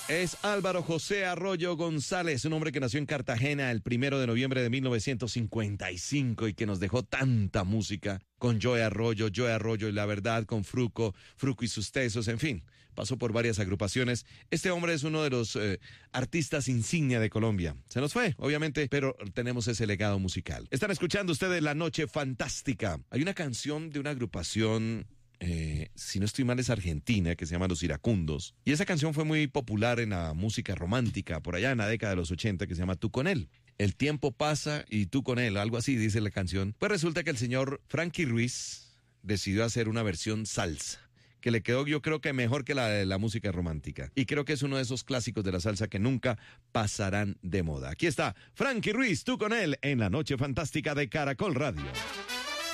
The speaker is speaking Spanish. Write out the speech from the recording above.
Es Álvaro José Arroyo González, un hombre que nació en Cartagena el 1 de noviembre de 1955 y que nos dejó tanta música con Joe Arroyo y La Verdad, con Fruco y sus Tesos, en fin, pasó por varias agrupaciones. Este hombre es uno de los artistas insignia de Colombia. Se nos fue, obviamente, pero tenemos ese legado musical. Están escuchando ustedes La Noche Fantástica. Hay una canción de una agrupación, si no estoy mal es argentina, que se llama Los Iracundos, y esa canción fue muy popular en la música romántica por allá en la década de los 80, que se llama Tú con él. El tiempo pasa y tú con él, algo así dice la canción. Pues resulta que el señor Frankie Ruiz decidió hacer una versión salsa, que le quedó yo creo que mejor que la de la música romántica, y creo que es uno de esos clásicos de la salsa que nunca pasarán de moda. Aquí está Frankie Ruiz, Tú con él, en La Noche Fantástica de Caracol Radio.